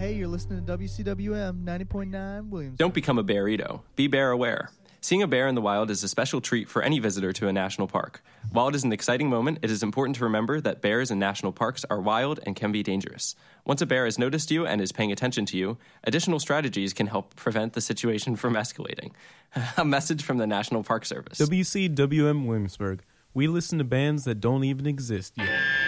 Hey, you're listening to WCWM 90.9 Williams. Don't become a bearito. Be bear aware. Seeing a bear in the wild is a special treat for any visitor to a national park. While it is an exciting moment, it is important to remember that bears in national parks are wild and can be dangerous. Once a bear has noticed you and is paying attention to you, additional strategies can help prevent the situation from escalating. A message from the National Park Service. WCWM Williamsburg. We listen to bands that don't even exist yet.